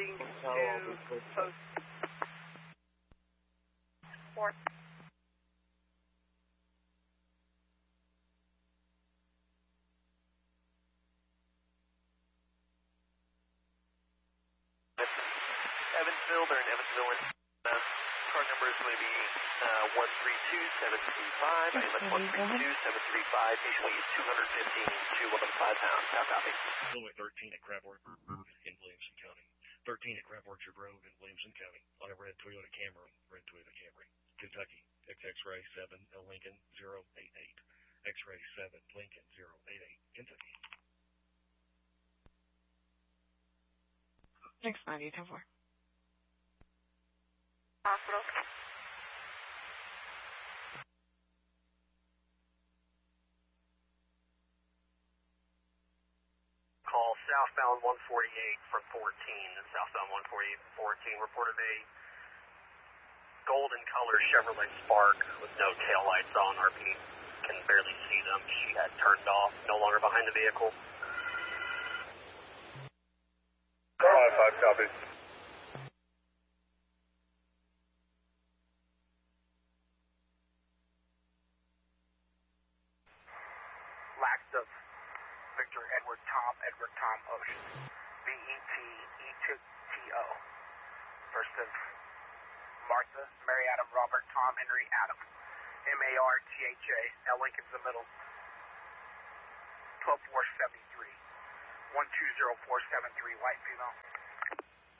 Proceeding to post 4. Evansville, they're in Evansville. Car number is going to be 132735. AMS 132735. Patient weight is 215 to 105 pounds. How copy? Runway 13 at Crab Orchard in Williamson County. 13 at Crab Orchard Road in Williamson County on a red Toyota Camry. Kentucky. X-Ray 7 Lincoln 088. X-Ray 7 Lincoln 088. Kentucky. Next 9810-4. Hospital. Call southbound 148 from 14. Southbound 148 14 reported a golden color Chevrolet Spark with no taillights on. RP can barely see them. She had turned off, no longer behind the vehicle. 5-5 copy. Last of Victor Edward Tom Ocean. VETE2TO. First of Martha, Mary Adam, Robert, Tom, Henry, Adam. MARTHA. L. Lincoln's the middle. 12473. 120473, white female.